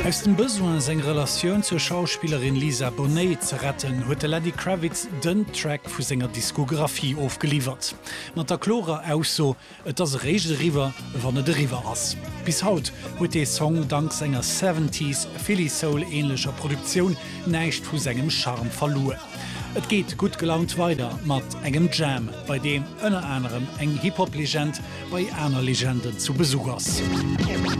Aus dem Besoin seg Relation zur Schauspielerin Lisa Bonet zu retten, huet Lenny Kravitz den Track vu senger Diskografie aufgeliefert. Man der Chlora aus so, et as Rege River wann de River ass. Bis haut huet de Song dank senger 70s Philly Soul ähnlicher Produktion neicht vu segem Charme verloren. Et geht gut gelaunt weiter mat engem Jam, bei dem ënner anderem eng Hip-Hop-Legend bei einer Legende zu Besuch ass.